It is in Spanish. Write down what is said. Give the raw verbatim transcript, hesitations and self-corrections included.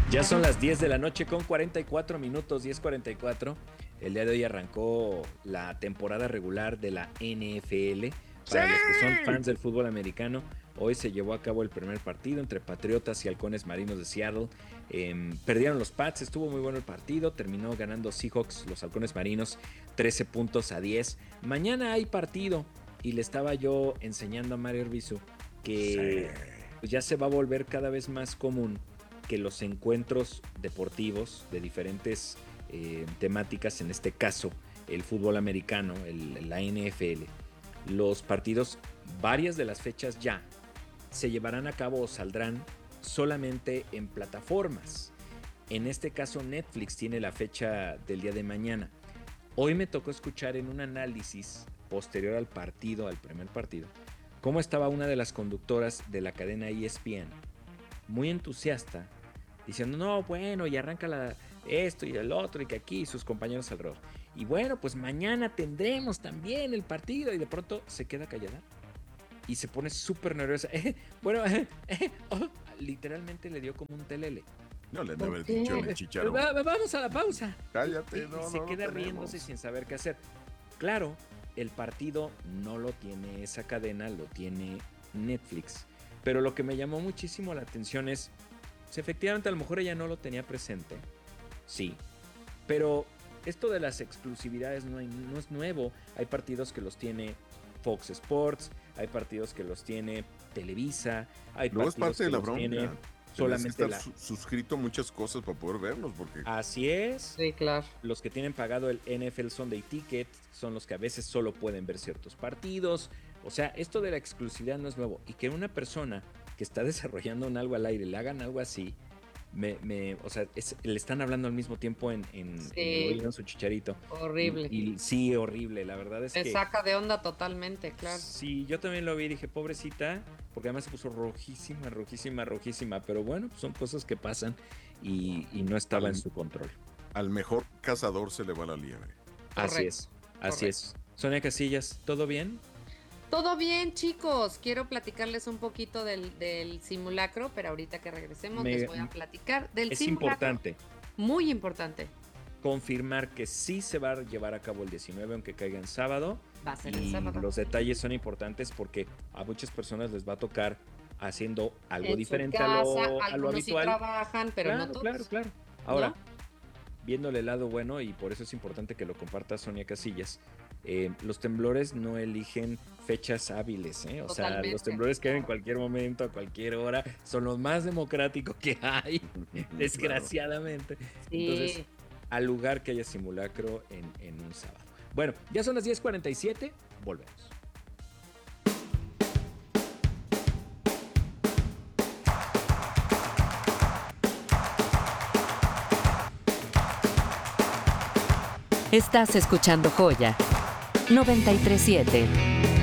Ya son las diez de la noche con cuarenta y cuatro minutos, diez cuarenta y cuatro. El día de hoy arrancó la temporada regular de la N F L. Para ¡Sí! los que son fans del fútbol americano, hoy se llevó a cabo el primer partido entre Patriotas y Halcones Marinos de Seattle. Eh, perdieron los Pats, estuvo muy bueno el partido, terminó ganando Seahawks, los Halcones Marinos, trece puntos a diez. Mañana hay partido y le estaba yo enseñando a Mario Arbizu que Sí. pues ya se va a volver cada vez más común que los encuentros deportivos de diferentes eh, temáticas, en este caso el fútbol americano, el, la N F L, los partidos, varias de las fechas ya se llevarán a cabo o saldrán solamente en plataformas. En este caso Netflix tiene la fecha del día de mañana. Hoy me tocó escuchar en un análisis posterior al partido, al primer partido, cómo estaba una de las conductoras de la cadena E S P N, muy entusiasta, diciendo, no, bueno, y arranca la, esto y el otro, y que aquí, y sus compañeros alrededor. Y bueno, pues mañana tendremos también el partido, y de pronto se queda callada y se pone súper nerviosa. Eh, bueno, eh, eh, oh, literalmente le dio como un telele. No le han de haber dicho el chicharo. Va, va, vamos a la pausa. Cállate, Y, no, y se no, queda no riéndose sin saber qué hacer. Claro, el partido no lo tiene esa cadena, lo tiene Netflix. Pero lo que me llamó muchísimo la atención es, pues efectivamente a lo mejor ella no lo tenía presente, sí, pero esto de las exclusividades no, hay, no es nuevo. Hay partidos que los tiene Fox Sports, hay partidos que los tiene Televisa, hay Luego es partidos parte de que la los bronca. tiene Tienes que solamente estar la... su- suscrito a muchas cosas para poder verlos, porque Así es. Sí, claro. Los que tienen pagado el N F L Sunday Ticket son los que a veces solo pueden ver ciertos partidos. O sea, esto de la exclusividad no es nuevo. Y que una persona que está desarrollando un algo al aire le hagan algo así, me, me, o sea, es, le están hablando al mismo tiempo en, en, Sí. en el oído, en su chicharito. Horrible. Y, y sí, horrible. La verdad es Te que... saca de onda totalmente, claro. Sí, yo también lo vi y dije, pobrecita, porque además se puso rojísima, rojísima, rojísima. Pero bueno, pues son cosas que pasan y, y no estaba Al- en su control. al mejor cazador se le va la liebre. Así Correcto, es, así correcto. es. Sonia Casillas, ¿todo bien? Todo bien, chicos. Quiero platicarles un poquito del, del simulacro, pero ahorita que regresemos Me- les voy a platicar del Es simulacro. importante Muy importante. confirmar que sí se va a llevar a cabo el diecinueve, aunque caiga en sábado. Va a ser el Y sábado. los detalles son importantes porque a muchas personas les va a tocar haciendo algo En su diferente casa, a lo, a lo algunos sí habitual. trabajan, pero claro, no todos. claro, claro. Ahora, ¿No? viéndole el lado bueno, y por eso es importante que lo comparta Sonia Casillas, eh, los temblores no eligen fechas hábiles, ¿eh? O sea, Totalmente, los temblores caen en claro. cualquier momento, a cualquier hora, son los más democráticos que hay, desgraciadamente. Sí. Entonces, al lugar que haya simulacro en, en un sábado. Bueno, ya son las diez cuarenta y siete, volvemos. Estás escuchando Joya noventa y tres punto siete.